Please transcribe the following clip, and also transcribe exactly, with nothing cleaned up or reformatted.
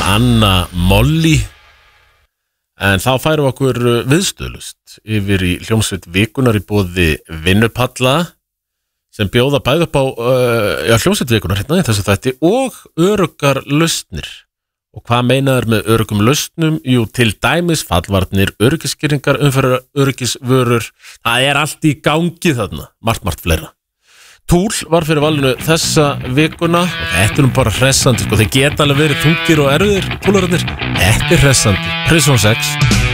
Anna Molly. En þá færum við okkur viðstöðlust yfir í hljómsveit vikunar í boði Vinnupalla sem bjóða bæði upp á uh, já, hljómsveit vikunar hérna í þessu þætti og öruggar lausnir. Og hvað meinaður með öruggum lausnum? Jú, til dæmis fallvarnir, öryggisskýringar, umferðar öryggisvörur. Það er allt í gangi þarna, margt, margt fleira. Tool var fyrir valinu þessa vikuna og þetta er nú bara hressandi, sko, þeir geta alveg verið þungir og erfiðir, túlararnir. Þetta er hressandi. Prison sex.